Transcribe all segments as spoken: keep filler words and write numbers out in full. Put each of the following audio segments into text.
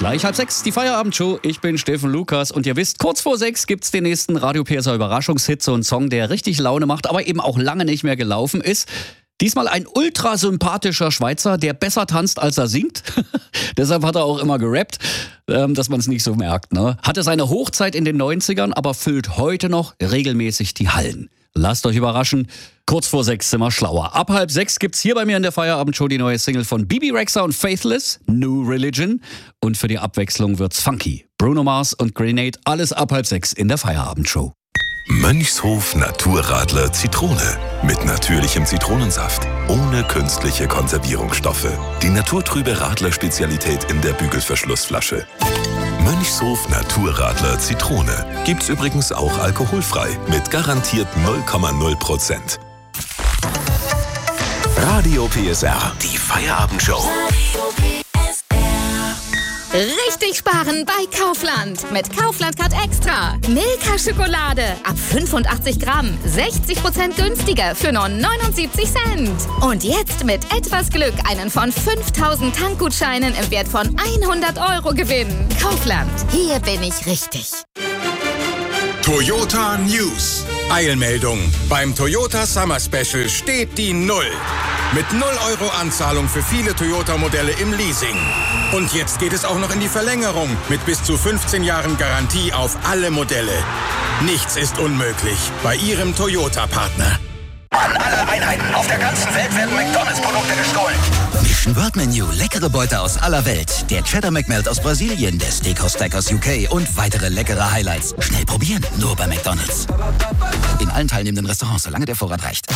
Gleich halb sechs, die Feierabendshow. Ich bin Steffen Lukas und ihr wisst, kurz vor sechs gibt's den nächsten Radio P S R Überraschungshit, so ein Song, der richtig Laune macht, aber eben auch lange nicht mehr gelaufen ist. Diesmal ein ultra sympathischer Schweizer, der besser tanzt, als er singt. Deshalb hat er auch immer gerappt, ähm, dass man es nicht so merkt. Ne? Hatte seine Hochzeit in den neunzigern, aber füllt heute noch regelmäßig die Hallen. Lasst euch überraschen, kurz vor sechs sind wir schlauer. Ab halb sechs gibt's hier bei mir in der Feierabendshow die neue Single von Bibi Rexha und Faithless, New Religion. Und für die Abwechslung wird's funky. Bruno Mars und Grenade, alles ab halb sechs in der Feierabendshow. Mönchshof Naturradler Zitrone. Mit natürlichem Zitronensaft. Ohne künstliche Konservierungsstoffe. Die naturtrübe Radler-Spezialität in der Bügelverschlussflasche. Mönchshof Naturradler Zitrone. Gibt's übrigens auch alkoholfrei. Mit garantiert null Komma null Prozent. Radio P S R. Die Feierabendshow. Richtig sparen bei Kaufland. Mit Kaufland Card Extra. Milka Schokolade ab fünfundachtzig Gramm. sechzig Prozent günstiger für nur neunundsiebzig Cent. Und jetzt mit etwas Glück einen von fünftausend Tankgutscheinen im Wert von hundert Euro gewinnen. Kaufland. Hier bin ich richtig. Toyota News. Eilmeldung. Beim Toyota Summer Special steht die Null. Mit null Euro Anzahlung für viele Toyota-Modelle im Leasing. Und jetzt geht es auch noch in die Verlängerung mit bis zu fünfzehn Jahren Garantie auf alle Modelle. Nichts ist unmöglich bei Ihrem Toyota-Partner. An alle Einheiten auf der ganzen Welt werden McDonalds-Produkte gestohlen. Mission World Menu, leckere Beute aus aller Welt. Der Cheddar McMelt aus Brasilien, der Steakhouse Stack aus U K und weitere leckere Highlights. Schnell probieren, nur bei McDonalds. In allen teilnehmenden Restaurants, solange der Vorrat reicht.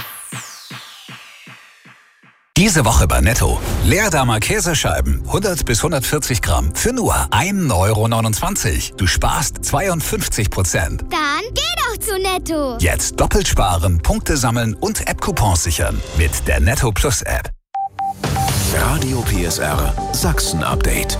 Diese Woche bei Netto. Leerdammer Käsescheiben, hundert bis hundertvierzig Gramm, für nur ein Euro neunundzwanzig. Du sparst zweiundfünfzig Prozent. Dann geh doch zu Netto. Jetzt doppelt sparen, Punkte sammeln und App-Coupons sichern. Mit der Netto Plus App. Radio P S R Sachsen-Update.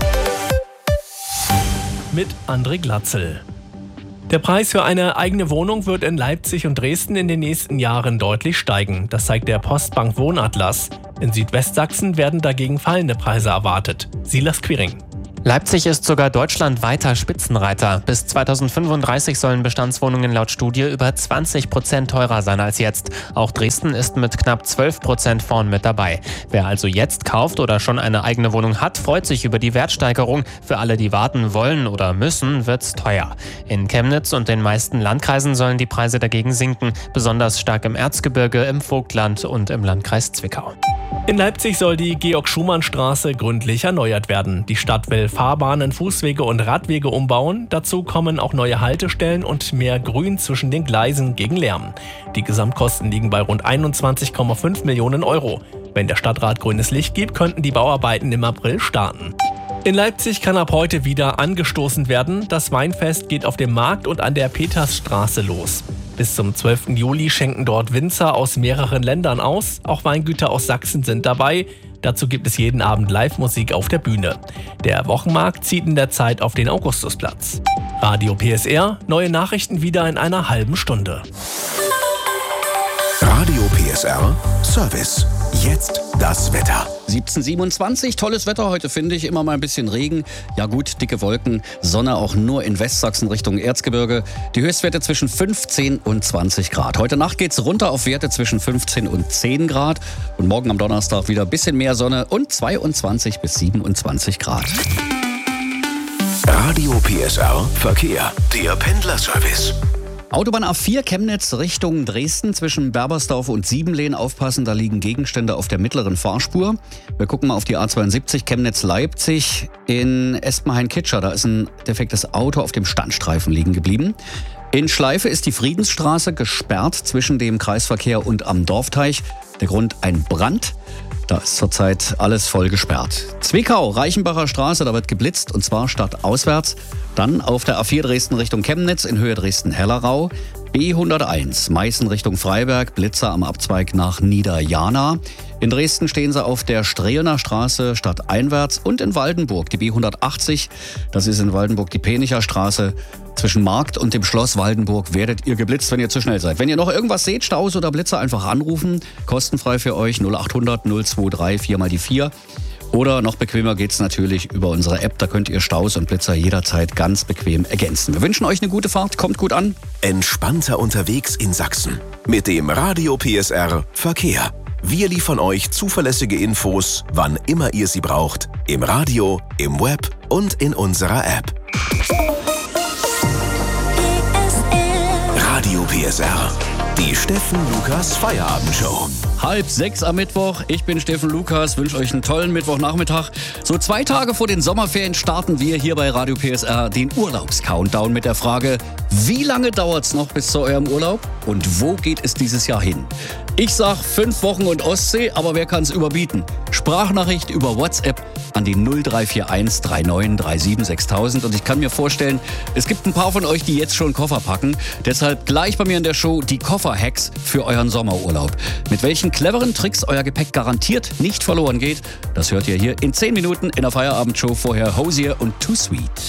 Mit André Glatzel. Der Preis für eine eigene Wohnung wird in Leipzig und Dresden in den nächsten Jahren deutlich steigen. Das zeigt der Postbank Wohnatlas. In Südwestsachsen werden dagegen fallende Preise erwartet. Silas Quiring. Leipzig ist sogar deutschlandweiter Spitzenreiter. Bis zweitausendfünfunddreißig sollen Bestandswohnungen laut Studie über zwanzig Prozent teurer sein als jetzt. Auch Dresden ist mit knapp zwölf Prozent vorn mit dabei. Wer also jetzt kauft oder schon eine eigene Wohnung hat, freut sich über die Wertsteigerung. Für alle, die warten wollen oder müssen, wird's teuer. In Chemnitz und den meisten Landkreisen sollen die Preise dagegen sinken. Besonders stark im Erzgebirge, im Vogtland und im Landkreis Zwickau. In Leipzig soll die Georg-Schumann-Straße gründlich erneuert werden. Die Stadt will Fahrbahnen, Fußwege und Radwege umbauen. Dazu kommen auch neue Haltestellen und mehr Grün zwischen den Gleisen gegen Lärm. Die Gesamtkosten liegen bei rund einundzwanzig Komma fünf Millionen Euro. Wenn der Stadtrat grünes Licht gibt, könnten die Bauarbeiten im April starten. In Leipzig kann ab heute wieder angestoßen werden. Das Weinfest geht auf dem Markt und an der Petersstraße los. Bis zum zwölften Juli schenken dort Winzer aus mehreren Ländern aus. Auch Weingüter aus Sachsen sind dabei. Dazu gibt es jeden Abend Live-Musik auf der Bühne. Der Wochenmarkt zieht in der Zeit auf den Augustusplatz. Radio P S R, neue Nachrichten wieder in einer halben Stunde. Radio P S R Service. Jetzt das Wetter. siebzehn siebenundzwanzig, tolles Wetter heute, finde ich. Immer mal ein bisschen Regen. Ja gut, dicke Wolken. Sonne auch nur in Westsachsen Richtung Erzgebirge. Die Höchstwerte zwischen fünfzehn und zwanzig Grad. Heute Nacht geht's runter auf Werte zwischen fünfzehn und zehn Grad. Und morgen am Donnerstag wieder ein bisschen mehr Sonne und zweiundzwanzig bis siebenundzwanzig Grad. Radio P S R Verkehr. Der Pendlerservice. Autobahn A vier Chemnitz Richtung Dresden zwischen Berbersdorf und Siebenlehn. Aufpassen, da liegen Gegenstände auf der mittleren Fahrspur. Wir gucken mal auf die A zweiundsiebzig Chemnitz-Leipzig in Espenhain-Kitscher. Da ist ein defektes Auto auf dem Standstreifen liegen geblieben. In Schleife ist die Friedensstraße gesperrt zwischen dem Kreisverkehr und am Dorfteich. Der Grund ein Brand. Da ist zurzeit alles voll gesperrt. Zwickau, Reichenbacher Straße, da wird geblitzt und zwar stadtauswärts. Dann auf der A vier Dresden Richtung Chemnitz in Höhe Dresden-Hellerau. B hunderteins, Meißen Richtung Freiberg, Blitzer am Abzweig nach Niederjana. In Dresden stehen sie auf der Strehlner Straße stadteinwärts und in Waldenburg die B hundertachtzig. Das ist in Waldenburg die Penicher Straße. Zwischen Markt und dem Schloss Waldenburg werdet ihr geblitzt, wenn ihr zu schnell seid. Wenn ihr noch irgendwas seht, Staus oder Blitzer, einfach anrufen. Kostenfrei für euch null achthundert null zwei drei vier mal die vier. Oder noch bequemer geht's natürlich über unsere App. Da könnt ihr Staus und Blitzer jederzeit ganz bequem ergänzen. Wir wünschen euch eine gute Fahrt. Kommt gut an. Entspannter unterwegs in Sachsen. Mit dem Radio P S R Verkehr. Wir liefern euch zuverlässige Infos, wann immer ihr sie braucht. Im Radio, im Web und in unserer App. Radio P S R. Die Steffen Lukas Feierabendshow. Halb sechs am Mittwoch. Ich bin Steffen Lukas, wünsche euch einen tollen Mittwochnachmittag. So zwei Tage vor den Sommerferien starten wir hier bei Radio P S R den Urlaubscountdown mit der Frage, wie lange dauert's noch bis zu eurem Urlaub und wo geht es dieses Jahr hin? Ich sag fünf Wochen und Ostsee, aber wer kann's überbieten? Sprachnachricht über WhatsApp an die null drei vier eins drei neun drei sieben sechs tausend und ich kann mir vorstellen, es gibt ein paar von euch, die jetzt schon Koffer packen. Deshalb gleich bei mir in der Show die Koffer-Hacks für euren Sommerurlaub. Mit welchen cleveren Tricks euer Gepäck garantiert nicht verloren geht, das hört ihr hier in zehn Minuten in der Feierabendshow. Vorher Hosier und Too Sweet.